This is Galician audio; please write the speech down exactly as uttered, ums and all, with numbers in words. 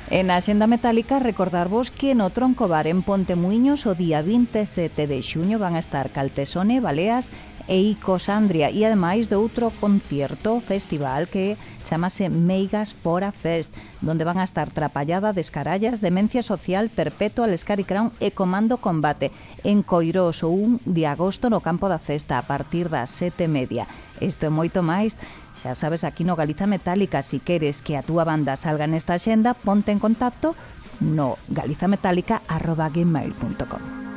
En Axenda Metálica, recordarvos que no Troncobar en Pontemuiños o día vinte e sete de xuño van a estar Caltesone, Baleas e Icosandria, e ademais de outro concierto festival que chamase Meigas Fora Fest, donde van a estar Trapallada, Descarallas, Demencia Social, Perpetua, Lescari Crown e Comando Combate en Coirós o un de agosto no Campo da Festa a partir das sete e media. Isto e moito máis, xa sabes, aquí no Galiza Metálica. Si queres que a túa banda salga nesta axenda, ponte en contacto no galizametálica arroba gmail punto com.